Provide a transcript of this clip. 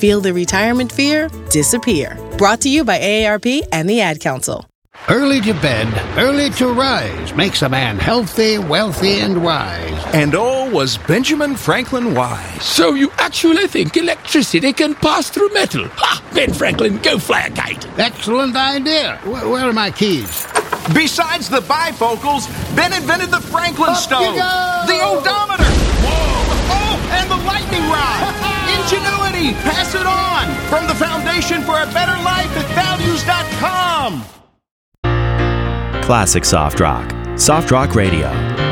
Feel the retirement fear disappear. Brought to you by AARP and the Ad Council. Early to bed, early to rise makes a man healthy, wealthy, and wise. And all was Benjamin Franklin wise. So you actually think electricity can pass through metal? Ha! Ben Franklin, go fly a kite. Excellent idea. Where are my keys? Besides the bifocals, Ben invented the Franklin stove, the odometer, and the lightning rod. Ingenuity, pass it on. From the Foundation for a Better Life at values.com. Classic Soft Rock. Soft Rock Radio.